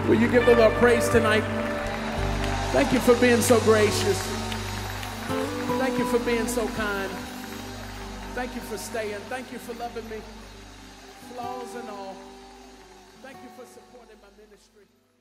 Will you give the Lord praise tonight? Thank you for being so gracious. Thank you for being so kind. Thank you for staying. Thank you for loving me, flaws and all. Thank you for supporting my ministry.